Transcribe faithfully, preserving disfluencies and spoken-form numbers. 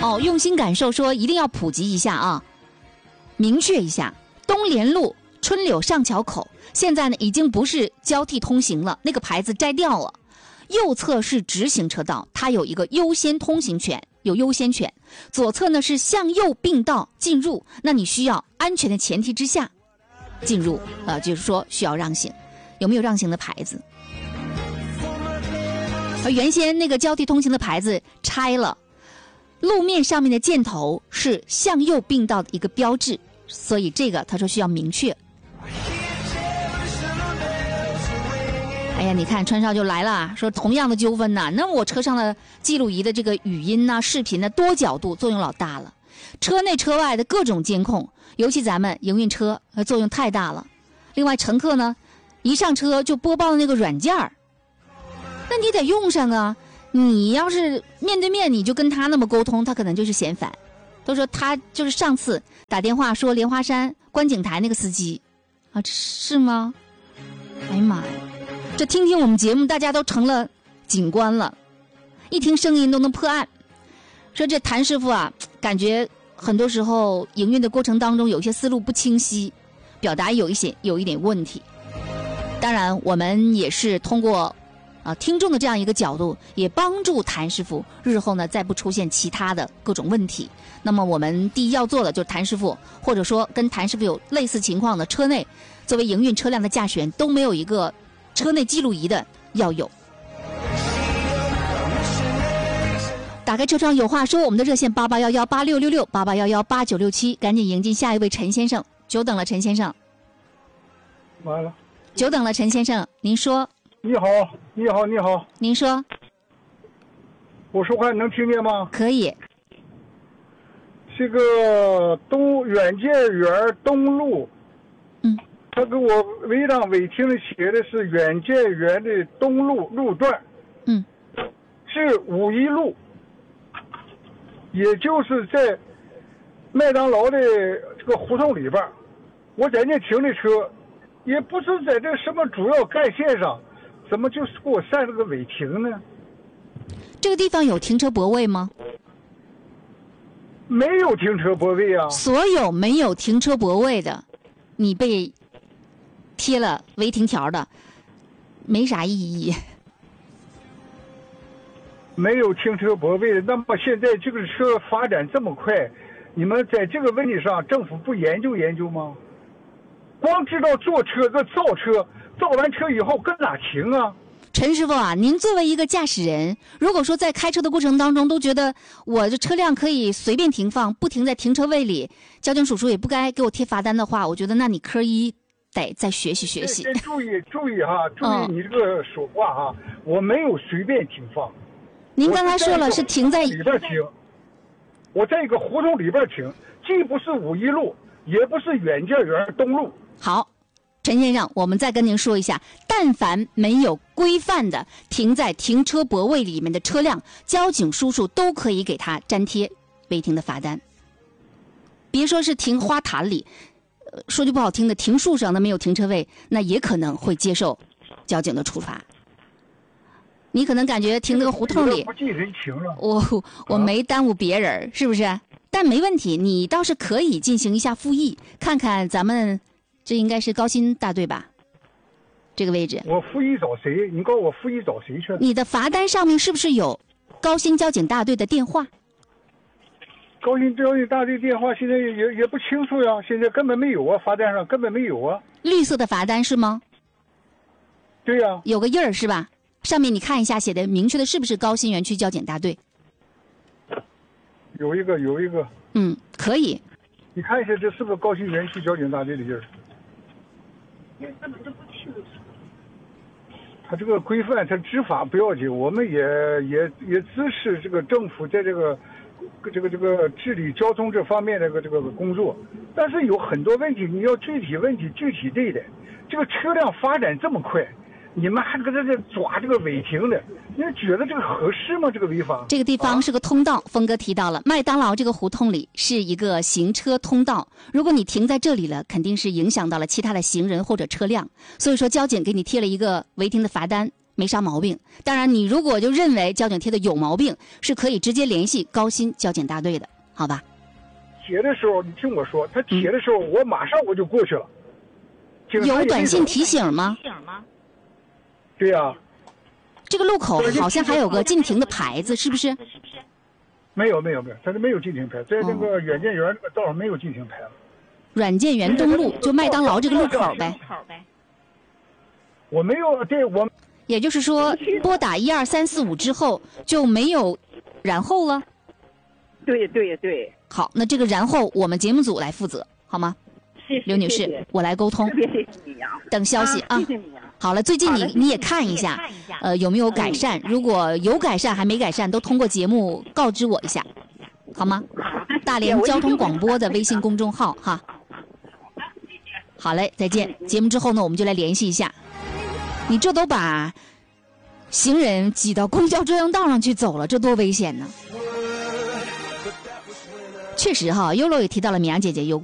哦，用心感受说一定要普及一下啊，明确一下，东联路春柳上桥口现在呢已经不是交替通行了，那个牌子摘掉了，右侧是直行车道，它有一个优先通行权，有优先权，左侧呢是向右并道进入，那你需要安全的前提之下进入，呃，就是说需要让行，有没有让行的牌子？而原先那个交替通行的牌子拆了，路面上面的箭头是向右并道的一个标志，所以这个他说需要明确。哎呀，你看川少就来了，说同样的纠纷呐、啊，那我车上的记录仪的这个语音呐、啊、视频的多角度作用老大了，车内车外的各种监控，尤其咱们营运车作用太大了。另外乘客呢一上车就播报的那个软件儿，那你得用上啊，你要是面对面你就跟他那么沟通，他可能就是嫌烦。都说他就是上次打电话说莲花山观景台那个司机啊，是吗？哎呀妈呀，这听听我们节目大家都成了警官了，一听声音都能破案。说这谭师傅啊，感觉很多时候营运的过程当中有些思路不清晰，表达有一些有一点问题。当然我们也是通过啊，听众的这样一个角度，也帮助谭师傅日后呢再不出现其他的各种问题。那么我们第一要做的就是谭师傅，或者说跟谭师傅有类似情况的车内，作为营运车辆的驾驶员都没有一个车内记录仪的要有。打开车窗有话说，我们的热线八八幺幺八六六六八八幺幺八九六七，赶紧迎进下一位陈先生，久等了陈先生。 完了， 久等了陈先生，您说。 你好，你好，你好， 您说。 我说话能听见吗？ 可以。 这个东远见园东路， 嗯， 他给我违章违停的写的是远见园的东路路段， 嗯， 是五一路，也就是在麦当劳的这个胡同里边，我在那停的车，也不是在这什么主要干线上。怎么就是给我晒了个违停呢？ 这个地方有停车泊位吗？ 没有停车泊位啊。 所有没有停车泊位的，你被贴了违停条的，没啥意义。 没有停车泊位的，那么现在这个车发展这么快，你们在这个问题上政府不研究研究吗？光知道坐车跟造车。造完车以后跟哪停啊？ 陈师傅啊，您作为一个驾驶人，如果说在开车的过程当中都觉得我这车辆可以随便停放，不停在停车位里，交警叔叔也不该给我贴罚单的话，我觉得那你科一得再学习学习。 先注意注意哈，注意你这个说话哈、哦，我没有随便停放。 您刚才说了是停在里边停，我在一个胡同里边停，既不是五一路，也不是远见园东路。 好。陈先生，我们再跟您说一下，但凡没有规范的停在停车泊位里面的车辆，交警叔叔都可以给他粘贴违停的罚单。别说是停花坛里，呃，说句不好听的，停树上的没有停车位，那也可能会接受交警的处罚。你可能感觉停那个胡同里， 不近人情了， 我我没耽误别人，是不是？但没问题，你倒是可以进行一下复议，看看咱们。这应该是高新大队吧？这个位置。 我复议找谁？你告诉我复议找谁去了？ 你的罚单上面是不是有高新交警大队的电话？ 高新交警大队电话现在也也不清楚呀，现在根本没有啊，罚单上根本没有啊。 绿色的罚单是吗？ 对呀、啊。 有个印儿是吧？上面你看一下，写的明确的是不是高新园区交警大队？ 有一个，有一个。 嗯，可以。 你看一下，这是不是高新园区交警大队的印儿？因为根本都不清楚。他这个规范，他执法不要紧，我们也也也支持这个政府在这个这个这个治理交通这方面的这个这个工作。但是有很多问题，你要具体问题具体对待。这个车辆发展这么快，你们还搁这这抓这个违停的，你觉得这个合适吗？这个违法？ 这个地方是个通道，峰哥提到了麦当劳这个胡同里是一个行车通道，如果你停在这里了，肯定是影响到了其他的行人或者车辆，所以说交警给你贴了一个违停的罚单， 没啥毛病。当然，你如果就认为交警贴的有毛病，是可以直接联系高新交警大队的，好吧？ 贴的时候，你听我说，他贴的时候，嗯、我马上我就过去了。 有短信提醒吗？ 对呀、啊。 这个路口好像还有个禁停的牌子，是不是？ 没有没有没有，它是没有禁停牌，在那个远见园那个道上没有禁停牌了。 软件园东路就麦当劳这个路口呗。 我没有，对我。 也就是说，拨打一二三四五之后就没有然后了。 对对对。 好，那这个然后我们节目组来负责，好吗？ 谢谢刘女士， 谢谢我来沟通。 特别谢谢你啊。 等消息啊。 啊谢谢你啊。 好了，最近你你也看一下，呃，有没有改善？如果有改善还没改善，都通过节目告知我一下，好吗？大连交通广播的微信公众号哈。好嘞，再见。节目之后呢，我们就来联系一下。你这都把行人挤到公交专用道上去走了，这多危险呢！确实哈，优乐也提到了米娅姐姐有